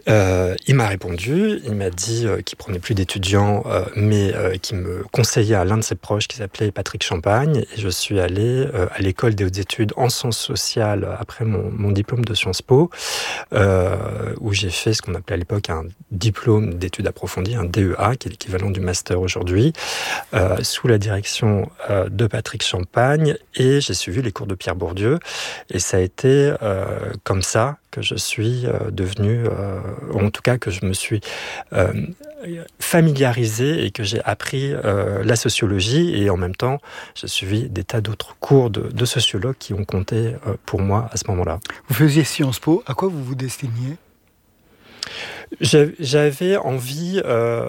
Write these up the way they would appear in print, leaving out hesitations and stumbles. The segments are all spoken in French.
Il m'a répondu, il m'a dit qu'il prenait plus d'étudiants, mais qu'il me conseillait à l'un de ses proches qui s'appelait Patrick Champagne. Et je suis allé à l'école des hautes études en sciences sociales après mon diplôme de Sciences Po, où j'ai fait ce qu'on appelait à l'époque un diplôme d'études approfondies, un DEA, qui est l'équivalent du master aujourd'hui, sous la direction de Patrick Champagne. Et j'ai suivi les cours de Pierre Bourdieu. Et ça a été comme ça que je suis devenu, en tout cas que je me suis familiarisé et que j'ai appris la sociologie. Et en même temps, j'ai suivi des tas d'autres cours de sociologues qui ont compté pour moi à ce moment-là. Vous faisiez Sciences Po, à quoi vous vous destiniez ? J'avais envie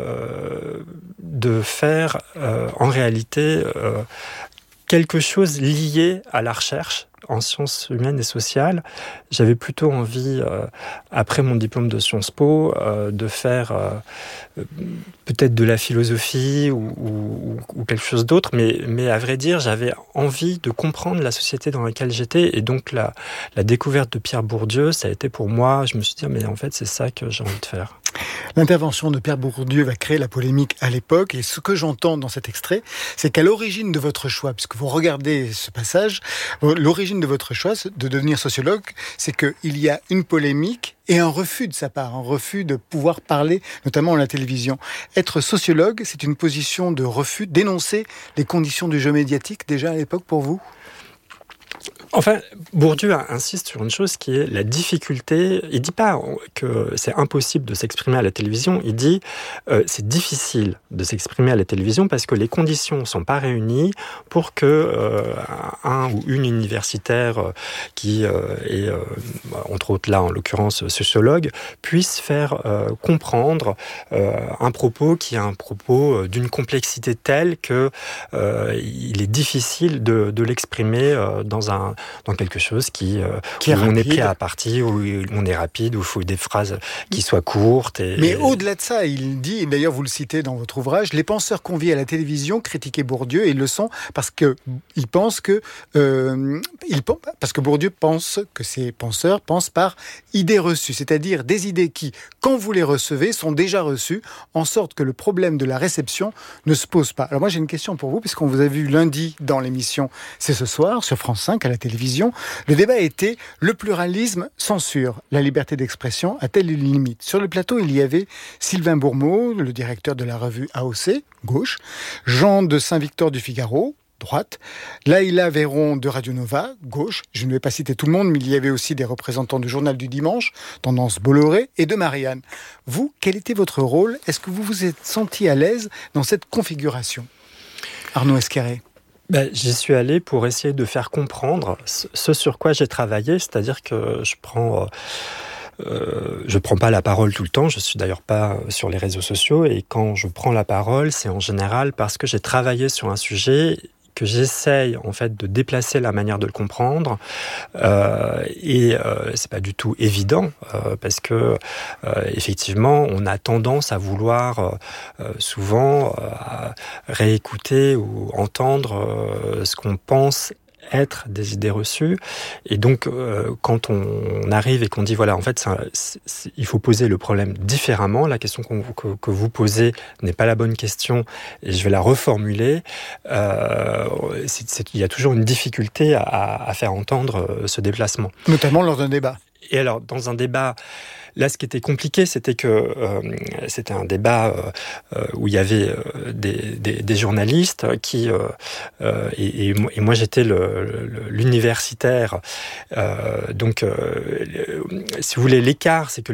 de faire en réalité quelque chose lié à la recherche en sciences humaines et sociales. J'avais plutôt envie, après mon diplôme de Sciences Po, de faire peut-être de la philosophie ou quelque chose d'autre, mais à vrai dire, j'avais envie de comprendre la société dans laquelle j'étais, et donc la découverte de Pierre Bourdieu, ça a été pour moi, je me suis dit, mais en fait, c'est ça que j'ai envie de faire. L'intervention de Pierre Bourdieu va créer la polémique à l'époque, et ce que j'entends dans cet extrait, c'est qu'à l'origine de votre choix, puisque vous regardez ce passage, l'origine de votre choix de devenir sociologue, c'est qu'il y a une polémique et un refus de sa part, un refus de pouvoir parler, notamment à la télévision. Être sociologue, c'est une position de refus, dénoncer les conditions du jeu médiatique déjà à l'époque pour vous ? Enfin, Bourdieu insiste sur une chose qui est la difficulté. Il ne dit pas que c'est impossible de s'exprimer à la télévision, il dit c'est difficile de s'exprimer à la télévision parce que les conditions ne sont pas réunies pour que un ou une universitaire qui est, entre autres là en l'occurrence sociologue, puisse faire comprendre un propos qui est un propos d'une complexité telle que il est difficile de l'exprimer dans quelque chose où on est pris à partie, où on est rapide, où il faut des phrases qui soient courtes. Mais au-delà de ça, il dit, et d'ailleurs vous le citez dans votre ouvrage, les penseurs conviés à la télévision critiquaient Bourdieu, et ils le sont parce que Bourdieu pense que ces penseurs pensent par idées reçues, c'est-à-dire des idées qui, quand vous les recevez, sont déjà reçues, en sorte que le problème de la réception ne se pose pas. Alors moi j'ai une question pour vous, puisqu'on vous a vu lundi dans l'émission C'est ce soir, sur France 5, à la télévision. Le débat était « Le pluralisme censure. La liberté d'expression a-t-elle une limite ?» Sur le plateau, il y avait Sylvain Bourmeau, le directeur de la revue AOC, gauche, Jean de Saint-Victor du Figaro, droite, Laïla Véron de Radio Nova, gauche, je ne vais pas citer tout le monde, mais il y avait aussi des représentants du Journal du Dimanche, Tendance Bolloré, et de Marianne. Vous, quel était votre rôle ? Est-ce que vous vous êtes senti à l'aise dans cette configuration ? Arnaud Esquerret. J'y suis allé pour essayer de faire comprendre ce sur quoi j'ai travaillé, c'est-à-dire que je prends pas la parole tout le temps, je suis d'ailleurs pas sur les réseaux sociaux, et quand je prends la parole, c'est en général parce que j'ai travaillé sur un sujet, que j'essaye en fait de déplacer la manière de le comprendre, et c'est pas du tout évident parce que effectivement on a tendance à vouloir souvent réécouter ou entendre ce qu'on pense être des idées reçues, et donc quand on arrive et qu'on dit voilà, en fait il faut poser le problème différemment, la question que vous posez n'est pas la bonne question et je vais la reformuler, il y a toujours une difficulté à faire entendre ce déplacement. Notamment lors d'un débat. Et alors dans un débat, là, ce qui était compliqué, c'était que c'était un débat où il y avait des journalistes qui et moi j'étais l'universitaire. Donc, si vous voulez, l'écart, c'est que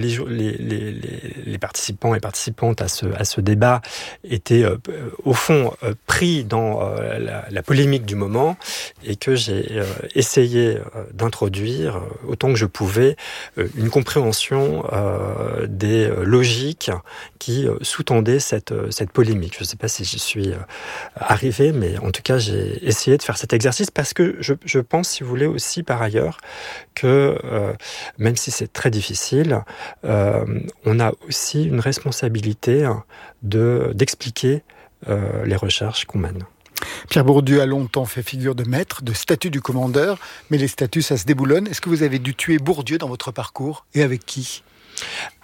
les participants et participantes à ce débat étaient au fond pris dans la polémique du moment, et que j'ai essayé d'introduire autant que je pouvais une compréhension des logiques qui sous-tendaient cette polémique. Je ne sais pas si j'y suis arrivé, mais en tout cas, j'ai essayé de faire cet exercice parce que je pense, si vous voulez, aussi par ailleurs, que même si c'est très difficile, on a aussi une responsabilité d'expliquer les recherches qu'on mène. Pierre Bourdieu a longtemps fait figure de maître, de statut du commandeur, mais les statuts, ça se déboulonne. Est-ce que vous avez dû tuer Bourdieu dans votre parcours, et avec qui ?